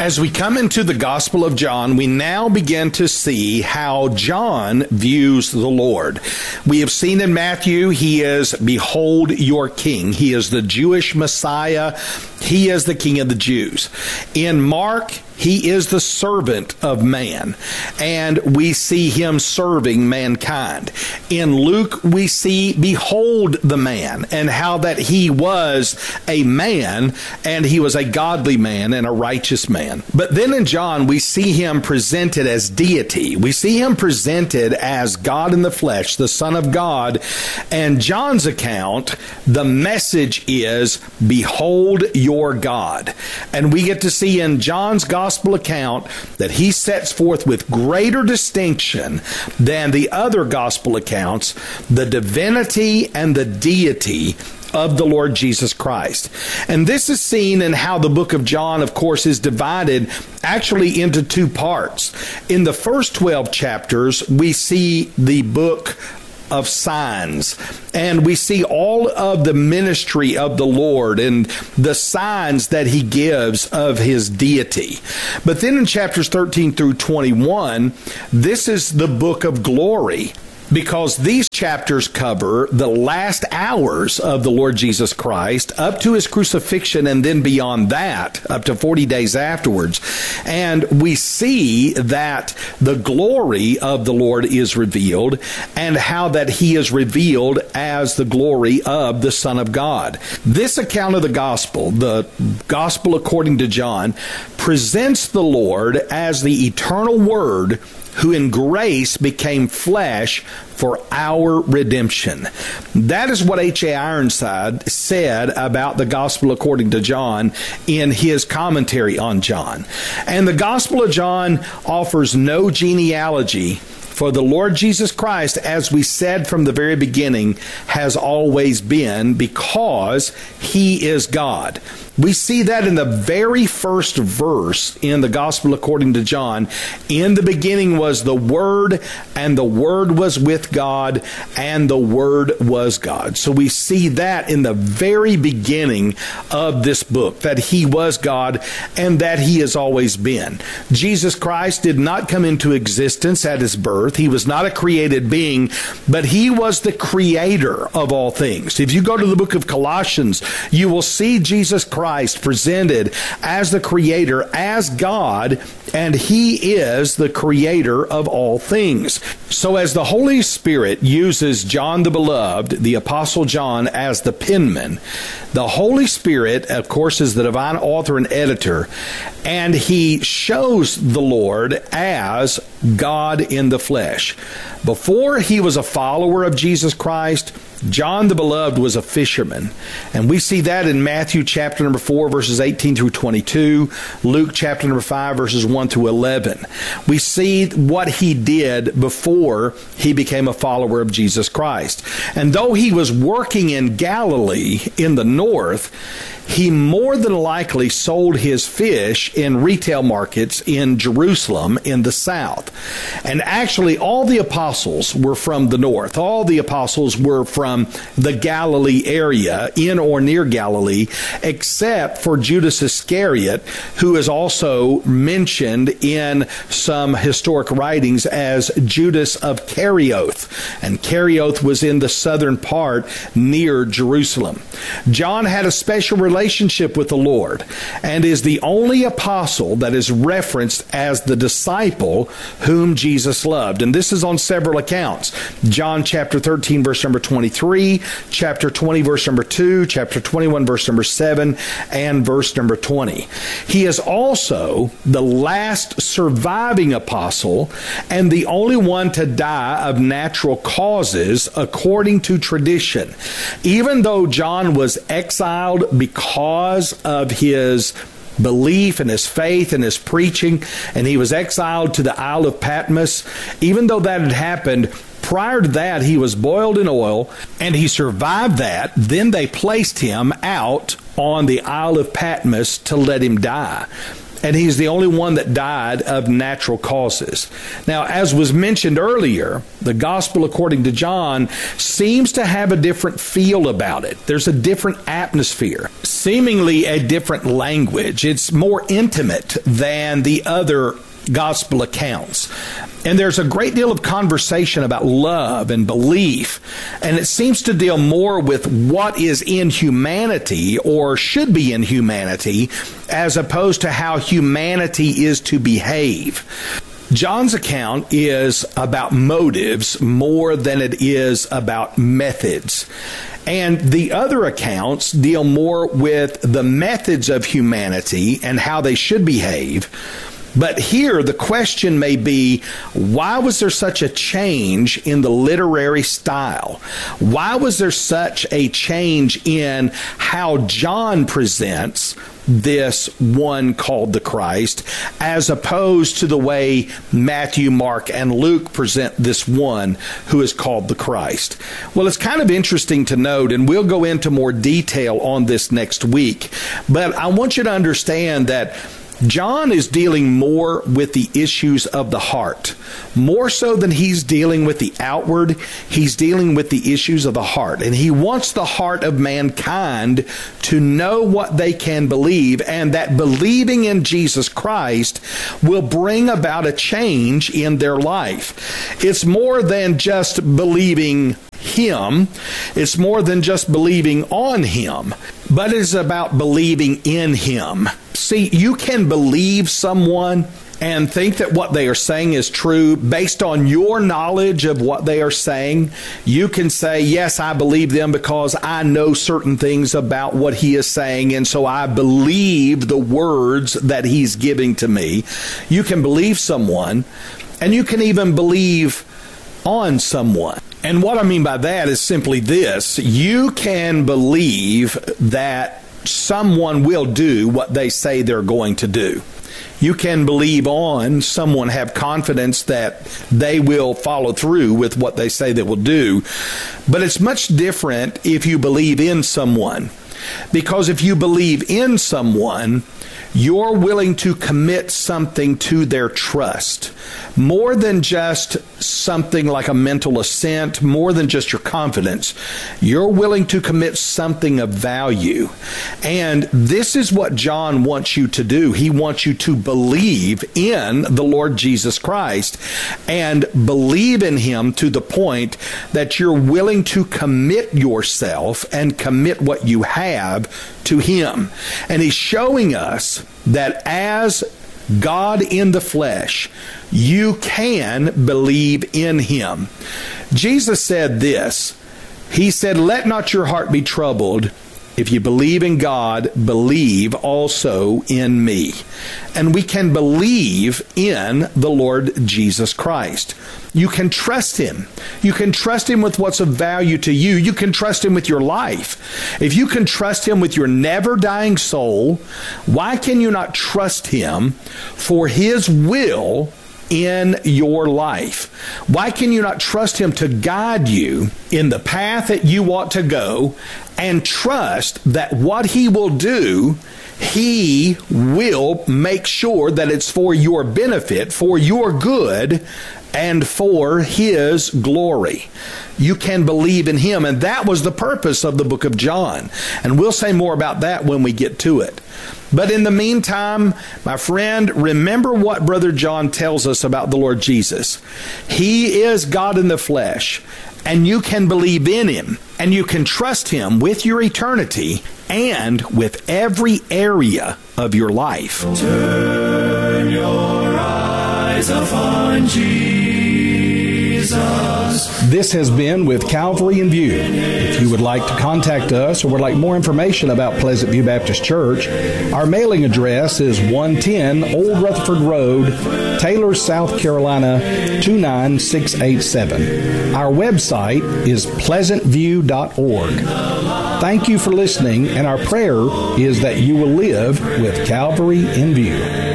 As we come into the Gospel of John, we now begin to see how John views the Lord. We have seen in Matthew, he is, "Behold your King." He is the Jewish Messiah. He is the King of the Jews. In Mark, he is the servant of man, and we see him serving mankind. In Luke, we see, "Behold the man," and how that he was a man, and he was a godly man and a righteous man. But then in John, we see him presented as deity. We see him presented as God in the flesh, the Son of God. And John's account, the message is, "Behold your God." And we get to see in John's gospel account that he sets forth with greater distinction than the other gospel accounts the divinity and the deity of the Lord Jesus Christ. And this is seen in how the book of John, of course, is divided actually into two parts. In the first 12 chapters, we see the book of signs, and we see all of the ministry of the Lord and the signs that he gives of his deity. But then in chapters 13 through 21, this is the book of glory, because these chapters cover the last hours of the Lord Jesus Christ up to his crucifixion, and then beyond that, up to 40 days afterwards. And we see that the glory of the Lord is revealed, and how that he is revealed as the glory of the Son of God. This account of the gospel according to John, presents the Lord as the eternal Word, who in grace became flesh for our redemption. That is what H.A. Ironside said about the Gospel according to John in his commentary on John. And the Gospel of John offers no genealogy, for the Lord Jesus Christ, as we said from the very beginning, has always been, because he is God. We see that in the very first verse in the Gospel according to John. "In the beginning was the Word, and the Word was with God, and the Word was God." So we see that in the very beginning of this book, that he was God and that he has always been. Jesus Christ did not come into existence at his birth. He was not a created being, but he was the creator of all things. If you go to the book of Colossians, you will see Jesus Christ presented as the creator, as God, and he is the creator of all things. So as the Holy Spirit uses John the Beloved, the Apostle John, as the penman, the Holy Spirit, of course, is the divine author and editor, and he shows the Lord as God in the flesh. Before he was a follower of Jesus Christ, John the Beloved was a fisherman. And we see that in Matthew chapter number 4, verses 18 through 22, Luke chapter number 5, verses 1 through 11. We see what he did before he became a follower of Jesus Christ. And though he was working in Galilee in the north, he more than likely sold his fish in retail markets in Jerusalem in the south. And actually, all the apostles were from the north. All the apostles were from the Galilee area, in or near Galilee, except for Judas Iscariot, who is also mentioned in some historic writings as Judas of Kerioth. And Kerioth was in the southern part near Jerusalem. John had a special relationship with the Lord, and is the only apostle that is referenced as the disciple whom Jesus loved. And this is on several accounts. John chapter 13, verse number 23, chapter 20, verse number 2, chapter 21, verse number 7, and verse number 20. He is also the last surviving apostle and the only one to die of natural causes according to tradition. Even though John was exiled because of his belief and his faith and his preaching, and he was exiled to the Isle of Patmos, even though that had happened, prior to that he was boiled in oil, and he survived that. Then they placed him out on the Isle of Patmos to let him die. and he's the only one that died of natural causes. Now, as was mentioned earlier, the gospel according to John seems to have a different feel about it. There's a different atmosphere, seemingly a different language. It's more intimate than the other gospel accounts. And there's a great deal of conversation about love and belief, and it seems to deal more with what is in humanity or should be in humanity as opposed to how humanity is to behave. John's account is about motives more than it is about methods. And the other accounts deal more with the methods of humanity and how they should behave. But here, the question may be, why was there such a change in the literary style? Why was there such a change in how John presents this one called the Christ, as opposed to the way Matthew, Mark, and Luke present this one who is called the Christ? Well, it's kind of interesting to note, and we'll go into more detail on this next week, but I want you to understand that John is dealing more with the issues of the heart. More so than he's dealing with the outward, he's dealing with the issues of the heart. And he wants the heart of mankind to know what they can believe, and that believing in Jesus Christ will bring about a change in their life. It's more than just believing Him. It's more than just believing on Him, but it's about believing in Him. See, you can believe someone and think that what they are saying is true based on your knowledge of what they are saying. You can say, yes, I believe them because I know certain things about what he is saying, and so I believe the words that he's giving to me. You can believe someone, and you can even believe on someone. And what I mean by that is simply this: you can believe that someone will do what they say they're going to do. You can believe on someone, have confidence that they will follow through with what they say they will do. But it's much different if you believe in someone. Because if you believe in someone, you're willing to commit something to their trust. More than just something like a mental assent, more than just your confidence. You're willing to commit something of value. And this is what John wants you to do. He wants you to believe in the Lord Jesus Christ and believe in Him to the point that you're willing to commit yourself and commit what you have to Him. And He's showing us that as God in the flesh, you can believe in Him. Jesus said this. He said, "Let not your heart be troubled. If you believe in God, believe also in me." And we can believe in the Lord Jesus Christ. You can trust Him. You can trust Him with what's of value to you. You can trust Him with your life. If you can trust Him with your never-dying soul, why can you not trust Him for His will in your life? Why can you not trust Him to guide you in the path that you ought to go, and trust that what He will do, He will make sure that it's for your benefit, for your good, and for His glory? You can believe in Him, and that was the purpose of the book of John. And we'll say more about that when we get to it. But in the meantime, my friend, remember what Brother John tells us about the Lord Jesus. He is God in the flesh, and you can believe in Him, and you can trust Him with your eternity and with every area of your life. Turn your eyes upon Jesus. This has been With Calvary in View. If you would like to contact us or would like more information about Pleasant View Baptist Church, our mailing address is 110 Old Rutherford Road, Taylor, South Carolina, 29687. Our website is pleasantview.org. Thank you for listening, and our prayer is that you will live with Calvary in view.